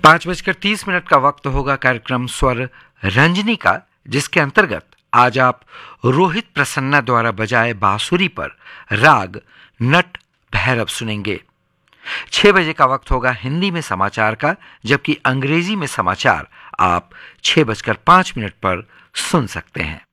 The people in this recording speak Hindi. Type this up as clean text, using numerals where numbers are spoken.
5:30 का वक्त होगा कार्यक्रम स्वर रंजनी का, जिसके अंतर्गत आज आप रोहित प्रसन्ना द्वारा बजाए बांसुरी पर राग नट भैरव सुनेंगे। 6 बजे का वक्त होगा हिंदी में समाचार का, जबकि अंग्रेजी में समाचार आप 6:05 पर सुन सकते हैं।